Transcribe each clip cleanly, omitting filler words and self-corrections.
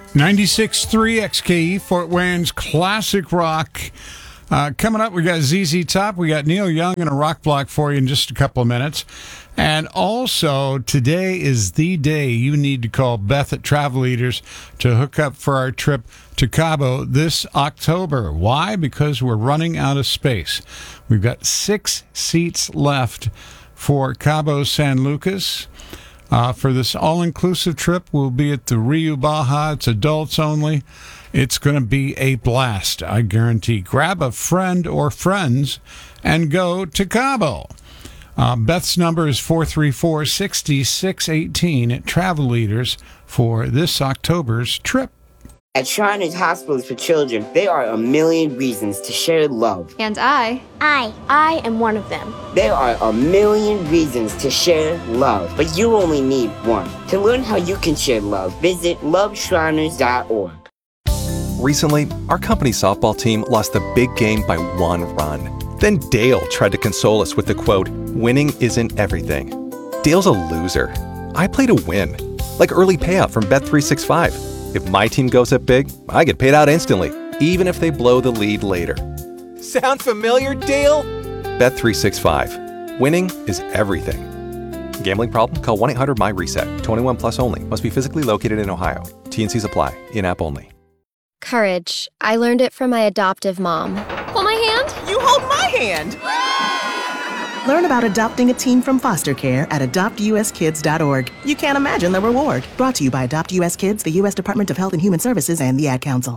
96.3 XKE, Fort Wayne's classic rock. Coming up, we got ZZ Top. We got Neil Young and a rock block for you in just a couple of minutes. And also, today is the day you need to call Beth at Travel Leaders to hook up for our trip to Cabo this October. Why? Because we're running out of space. We've got 6 seats left for Cabo San Lucas. For this all-inclusive trip, we'll be at the Rio Baja. It's adults only. It's going to be a blast, I guarantee. Grab a friend or friends and go to Cabo. Beth's number is 434-6618 at Travel Leaders for this October's trip. At Shriners Hospitals for Children, there are a million reasons to share love. And I am one of them. There are a million reasons to share love, but you only need one. To learn how you can share love, visit loveshriners.org. Recently, our company softball team lost the big game by 1 run. Then Dale tried to console us with the quote, "Winning isn't everything." Dale's a loser. I play to win, like early payout from Bet365. If my team goes up big, I get paid out instantly, even if they blow the lead later. Sound familiar, Dale? Bet365. Winning is everything. Gambling problem? Call 1-800-MY-RESET. 21 plus only. Must be physically located in Ohio. T&Cs apply. In-app only. Courage. I learned it from my adoptive mom. Hold my hand. You hold my hand. Learn about adopting a teen from foster care at adoptuskids.org. You can't imagine the reward. Brought to you by Adopt US Kids, the U.S. Department of Health and Human Services, and the Ad Council.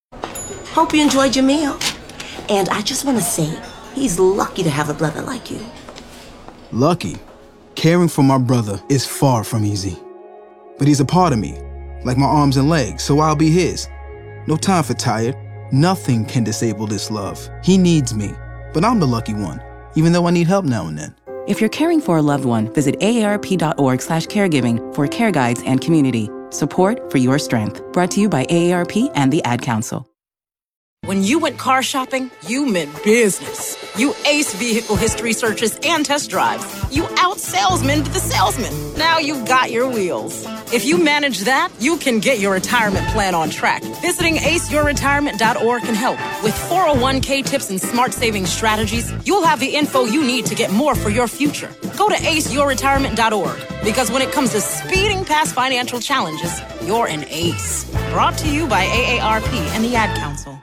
Hope you enjoyed your meal. And I just want to say, he's lucky to have a brother like you. Lucky? Caring for my brother is far from easy. But he's a part of me, like my arms and legs, so I'll be his. No time for tired. Nothing can disable this love. He needs me, but I'm the lucky one, even though I need help now and then. If you're caring for a loved one, visit aarp.org/caregiving for care guides and community. Support for your strength. Brought to you by AARP and the Ad Council. When you went car shopping, you meant business. You aced vehicle history searches and test drives. You out-salesmaned the salesman. Now you've got your wheels. If you manage that, you can get your retirement plan on track. Visiting aceyourretirement.org can help. With 401k tips and smart saving strategies, you'll have the info you need to get more for your future. Go to aceyourretirement.org, because when it comes to speeding past financial challenges, you're an ace. Brought to you by AARP and the Ad Council.